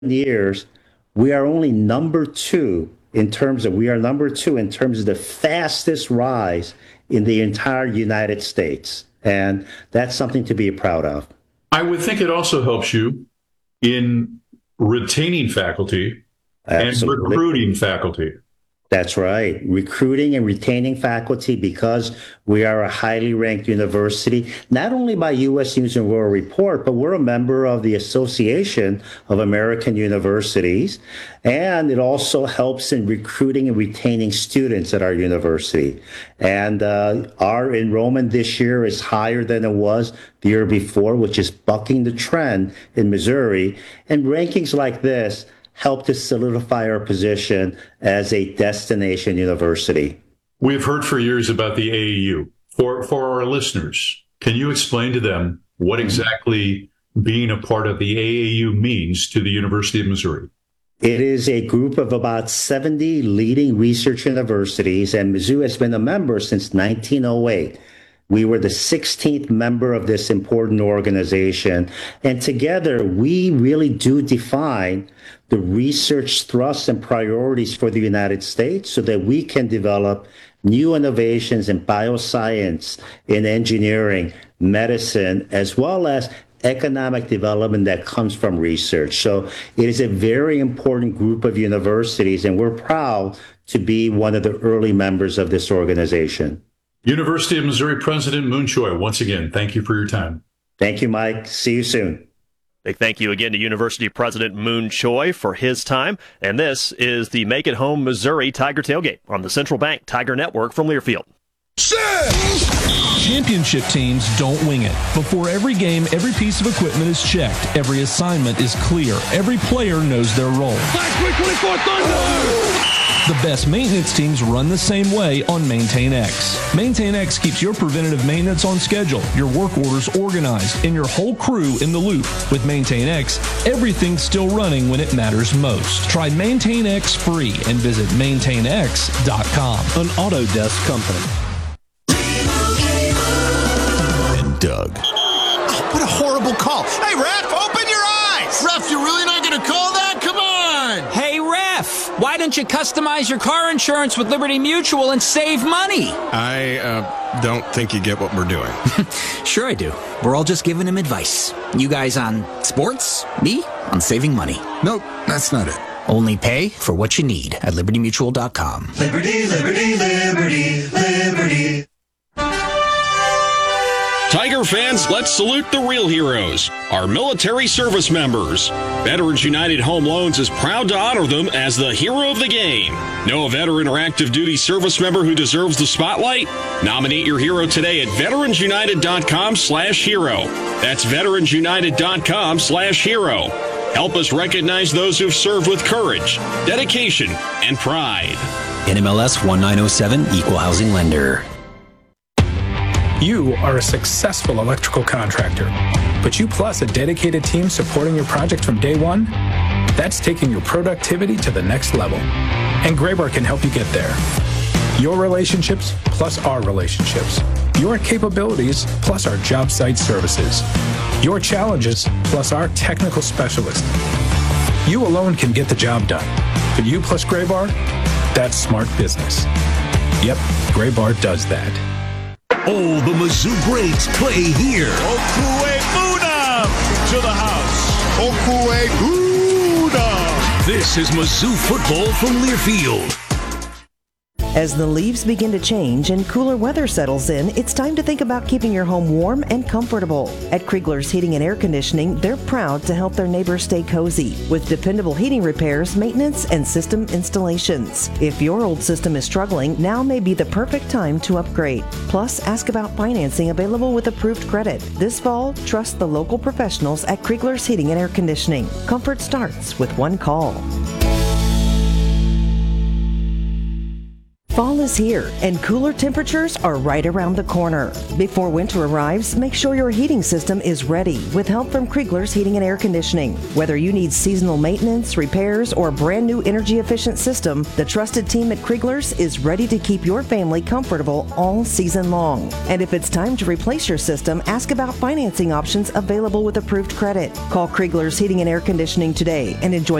years, we are only number two in terms of the fastest rise in the entire United States. And that's something to be proud of. I would think it also helps you in retaining faculty Absolutely. and recruiting faculty. That's right. Recruiting and retaining faculty, because we are a highly ranked university, not only by U.S. News and World Report, but we're a member of the Association of American Universities. And it also helps in recruiting and retaining students at our university. And our enrollment this year is higher than it was the year before, which is bucking the trend in Missouri. And rankings like this help to solidify our position as a destination university. We've heard for years about the AAU. For our listeners, can you explain to them what exactly being a part of the AAU means to the University of Missouri? It is a group of about 70 leading research universities, and Mizzou has been a member since 1908. We were the 16th member of this important organization. And together, we really do define the research thrusts and priorities for the United States so that we can develop new innovations in bioscience, in engineering, medicine, as well as economic development that comes from research. So it is a very important group of universities, and we're proud to be one of the early members of this organization. University of Missouri President Moon Choi, once again, thank you for your time. Thank you, Mike. See you soon. Big thank you again to University President Moon Choi for his time. And this is the Make It Home Missouri Tiger Tailgate on the Central Bank Tiger Network from Learfield. Championship teams don't wing it. Before every game, every piece of equipment is checked. Every assignment is clear. Every player knows their role. Black 24 Thunder! The best maintenance teams run the same way on MaintainX. MaintainX keeps your preventative maintenance on schedule, your work orders organized, and your whole crew in the loop. With MaintainX, everything's still running when it matters most. Try MaintainX free and visit MaintainX.com. An Autodesk company. And Doug. Oh, what a horrible call. Hey, ref, open your eyes! Ref, you're really not going to call that? Come on! Hey, ref, why don't you customize your car insurance with Liberty Mutual and save money? I don't think you get what we're doing. Sure I do. We're all just giving him advice. You guys on sports, me on saving money. Nope, that's not it. Only pay for what you need at libertymutual.com. Liberty, liberty, liberty, liberty. Tiger fans, let's salute the real heroes, our military service members. Veterans United Home Loans is proud to honor them as the hero of the game. Know a veteran or active duty service member who deserves the spotlight? Nominate your hero today at veteransunited.com/hero. That's veteransunited.com/hero. Help us recognize those who've served with courage, dedication, and pride. NMLS 1907 Equal Housing Lender. You are a successful electrical contractor, but you plus a dedicated team supporting your project from day one? That's taking your productivity to the next level. And Graybar can help you get there. Your relationships plus our relationships. Your capabilities plus our job site services. Your challenges plus our technical specialists. You alone can get the job done, but you plus Graybar, that's smart business. Yep, Graybar does that. Oh, the Mizzou greats play here. Okuemuna to the house. Okuemuna. This is Mizzou football from Learfield. As the leaves begin to change and cooler weather settles in, it's time to think about keeping your home warm and comfortable. At Kriegler's Heating and Air Conditioning, they're proud to help their neighbors stay cozy with dependable heating repairs, maintenance, and system installations. If your old system is struggling, now may be the perfect time to upgrade. Plus, ask about financing available with approved credit. This fall, trust the local professionals at Kriegler's Heating and Air Conditioning. Comfort starts with one call. Fall is here, and cooler temperatures are right around the corner. Before winter arrives, make sure your heating system is ready with help from Kriegler's Heating and Air Conditioning. Whether you need seasonal maintenance, repairs, or a brand new energy-efficient system, the trusted team at Kriegler's is ready to keep your family comfortable all season long. And if it's time to replace your system, ask about financing options available with approved credit. Call Kriegler's Heating and Air Conditioning today and enjoy